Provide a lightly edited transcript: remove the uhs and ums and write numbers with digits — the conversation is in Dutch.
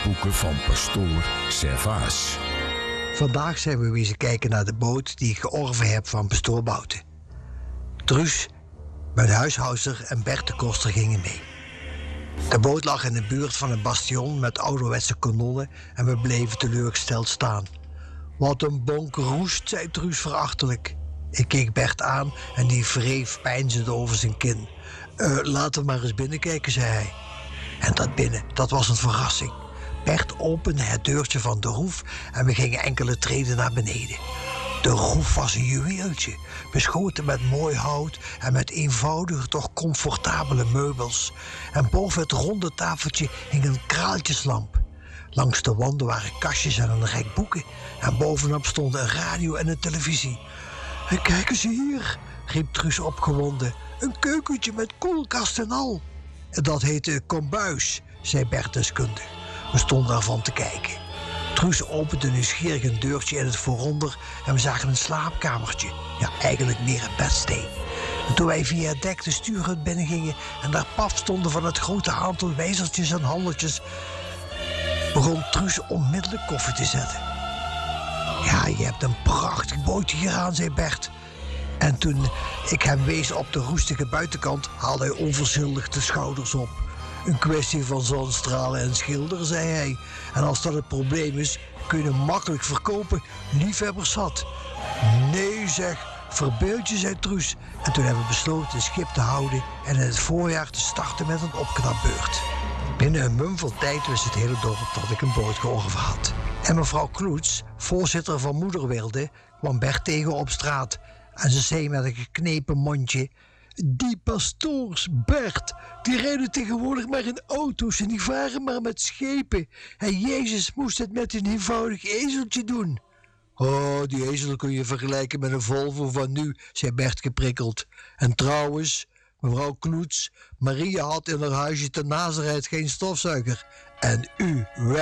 boeken van pastoor Servaas. Vandaag zijn we wezen kijken naar de boot die ik georven heb van pastoor Bouten. Truus, mijn huishoudster en Bert de Koster gingen mee. De boot lag in de buurt van een bastion met ouderwetse kanonnen en we bleven teleurgesteld staan. Wat een bonk roest, zei Truus verachtelijk. Ik keek Bert aan en die wreef peinzend over zijn kin. Laten we maar eens binnenkijken, zei hij. En dat binnen, dat was een verrassing. Bert opende het deurtje van de roef en we gingen enkele treden naar beneden. De roef was een juweeltje, beschoten met mooi hout en met eenvoudige, toch comfortabele meubels. En boven het ronde tafeltje hing een kraaltjeslamp. Langs de wanden waren kastjes en een rek boeken. En bovenop stonden een radio en een televisie. En kijk eens hier, riep Truus opgewonden. Een keukentje met koelkast en al. En dat heette kombuis, zei Bert deskundig. We stonden ervan te kijken. Truus opende nieuwsgierig een deurtje in het vooronder en we zagen een slaapkamertje. Ja, eigenlijk meer een bedsteen. En toen wij via het dek de stuurhut binnengingen en daar paf stonden van het grote aantal wijzertjes en handeltjes, begon Truus onmiddellijk koffie te zetten. Ja, je hebt een prachtig bootje hier aan, zei Bert. En toen ik hem wees op de roestige buitenkant, haalde hij onverschillig de schouders op. Een kwestie van zonnestralen en schilder, zei hij. En als dat het probleem is, kun je hem makkelijk verkopen. Liefhebbers zat. Nee zeg, verbeeld je, zei Truus. En toen hebben we besloten het schip te houden en in het voorjaar te starten met een opknapbeurt. Binnen een mum van tijd wist het hele dorp dat ik een boot georven had. En mevrouw Kloets, voorzitter van Moederwilde, kwam Bert tegen op straat. En ze zei met een geknepen mondje: die pastoors, Bert, die rijden tegenwoordig maar in auto's en die varen maar met schepen. En Jezus moest het met een eenvoudig ezeltje doen. Oh, die ezel kun je vergelijken met een Volvo van nu, zei Bert geprikkeld. En trouwens, mevrouw Kloets, Maria had in haar huisje te Nazareth geen stofzuiger. En u wel.